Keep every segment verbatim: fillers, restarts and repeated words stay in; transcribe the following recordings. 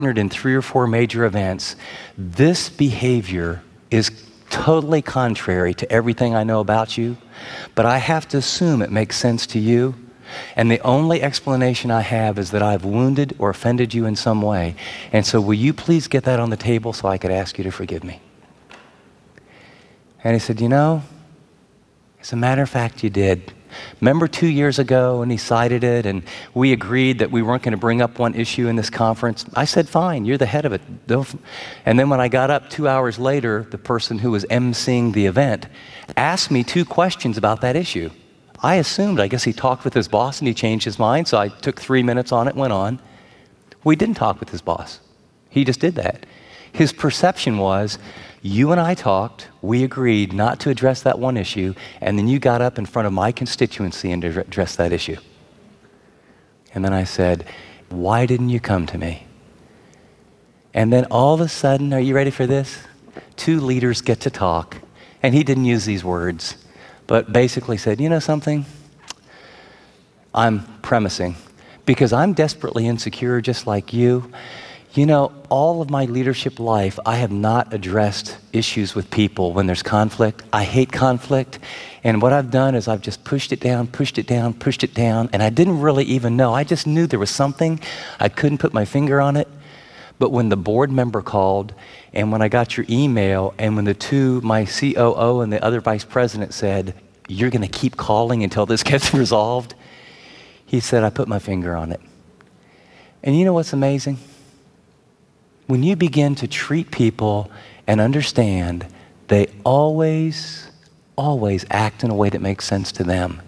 in three or four major events. This behavior is totally contrary to everything I know about you, but I have to assume it makes sense to you. And the only explanation I have is that I've wounded or offended you in some way. And so will you please get that on the table so I could ask you to forgive me? And he said, you know, as a matter of fact, you did. Remember two years ago when he cited it and we agreed that we weren't going to bring up one issue in this conference? I said, fine, you're the head of it. Don't. And then when I got up two hours later, the person who was emceeing the event asked me two questions about that issue. I assumed, I guess he talked with his boss and he changed his mind, so I took three minutes on it, went on. We didn't talk with his boss. He just did that. His perception was, you and I talked, we agreed not to address that one issue, and then you got up in front of my constituency and addressed that issue. And then I said, why didn't you come to me? And then all of a sudden, are you ready for this? Two leaders get to talk, and he didn't use these words, but basically said, you know something? I'm premising, because I'm desperately insecure just like you. You know, all of my leadership life, I have not addressed issues with people when there's conflict. I hate conflict. And what I've done is I've just pushed it down, pushed it down, pushed it down. And I didn't really even know. I just knew there was something. I couldn't put my finger on it. But when the board member called, and when I got your email, and when the two, my C O O and the other vice president said, you're going to keep calling until this gets resolved, he said, I put my finger on it. And you know what's amazing? When you begin to treat people and understand they always, always act in a way that makes sense to them,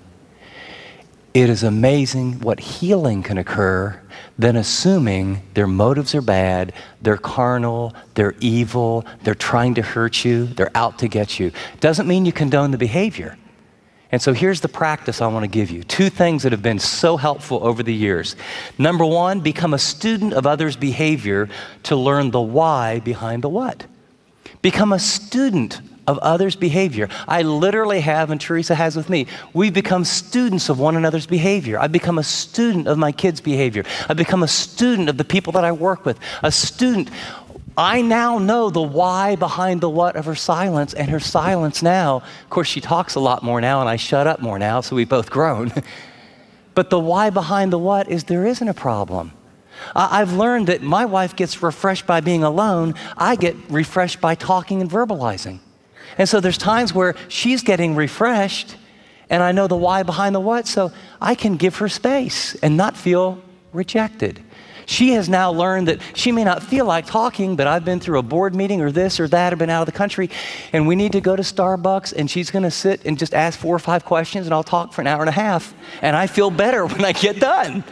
it is amazing what healing can occur than assuming their motives are bad, they're carnal, they're evil, they're trying to hurt you, they're out to get you. Doesn't mean you condone the behavior. And so here's the practice I want to give you. Two things that have been so helpful over the years. Number one, become a student of others' behavior to learn the why behind the what. Become a student of others' behavior. I literally have, and Teresa has with me, we've become students of one another's behavior. I've become a student of my kids' behavior. I've become a student of the people that I work with. A student. I now know the why behind the what of her silence, and her silence now, of course she talks a lot more now and I shut up more now, so we've both grown. But the why behind the what is there isn't a problem. I- I've learned that my wife gets refreshed by being alone, I get refreshed by talking and verbalizing. And so there's times where she's getting refreshed and I know the why behind the what, so I can give her space and not feel rejected. She has now learned that she may not feel like talking, but I've been through a board meeting or this or that, or been out of the country, and we need to go to Starbucks, and she's going to sit and just ask four or five questions, and I'll talk for an hour and a half, and I feel better when I get done.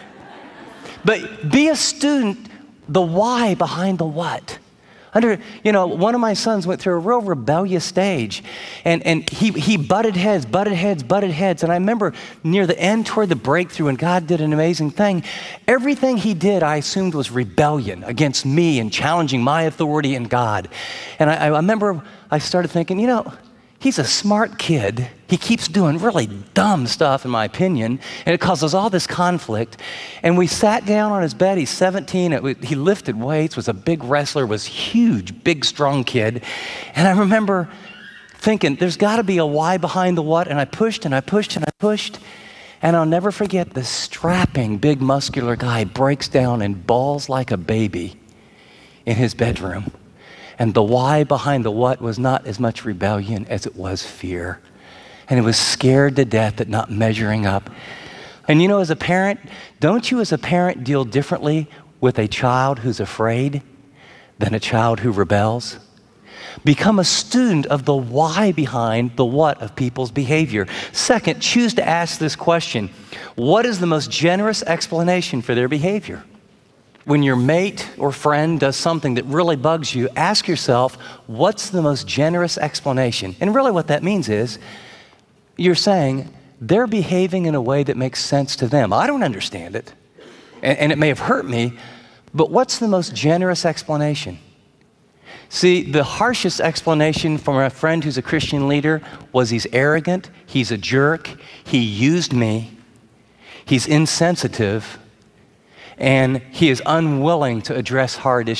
But be a student, the why behind the what. Under, you know, one of my sons went through a real rebellious stage, and, and he, he butted heads, butted heads, butted heads. And I remember near the end, toward the breakthrough, and God did an amazing thing. Everything he did, I assumed was rebellion against me and challenging my authority in God. And I, I remember I started thinking, you know, he's a smart kid. He keeps doing really dumb stuff, in my opinion, and it causes all this conflict. And we sat down on his bed. He's seventeen. It, he lifted weights, was a big wrestler, was huge, big, strong kid. And I remember thinking, there's got to be a why behind the what. And I pushed and I pushed and I pushed. And I'll never forget this strapping, big, muscular guy breaks down and bawls like a baby in his bedroom. And the why behind the what was not as much rebellion as it was fear. And it was scared to death at not measuring up. And you know, as a parent, don't you as a parent deal differently with a child who's afraid than a child who rebels? Become a student of the why behind the what of people's behavior. Second, choose to ask this question: what is the most generous explanation for their behavior? When your mate or friend does something that really bugs you, ask yourself, what's the most generous explanation? And really what that means is, you're saying, they're behaving in a way that makes sense to them. I don't understand it, and, and it may have hurt me, but what's the most generous explanation? See, the harshest explanation from a friend who's a Christian leader was he's arrogant, he's a jerk, he used me, he's insensitive. and he is unwilling to address hard issues.